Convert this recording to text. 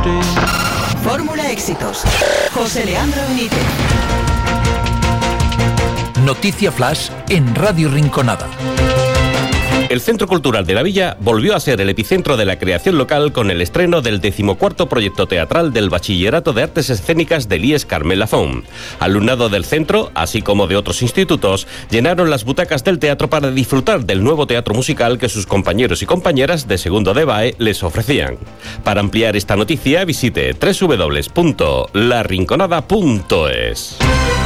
Fórmula Éxitos. José Leandro Benítez. Noticia Flash en Radio Rinconada. El Centro Cultural de la Villa volvió a ser el epicentro de la creación local con el estreno del 14º proyecto teatral del Bachillerato de Artes Escénicas del IES Carmen Lafón. Alumnado del centro, así como de otros institutos, llenaron las butacas del teatro para disfrutar del nuevo teatro musical que sus compañeros y compañeras de segundo de BAE les ofrecían. Para ampliar esta noticia, visite www.larinconada.es.